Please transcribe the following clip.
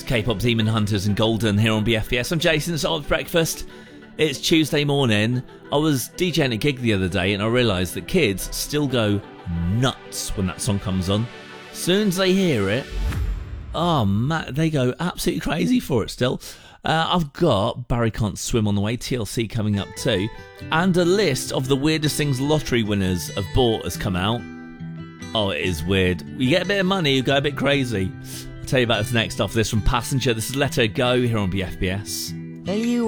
K-pop Demon Hunters and Golden here on BFBS. I'm Jason, it's Odd Breakfast. It's Tuesday morning. I was DJing a gig the other day and I realised that kids still go nuts when that song comes on. As soon as they hear it, oh man, they go absolutely crazy for it still. I've got Barry Can't Swim on the way, TLC coming up too, and a list of the weirdest things lottery winners have bought has come out. Oh, it is weird. You get a bit of money, you go a bit crazy. I'll tell you about this next after this from Passenger. This is Let Her Go here on BFBS. Well, you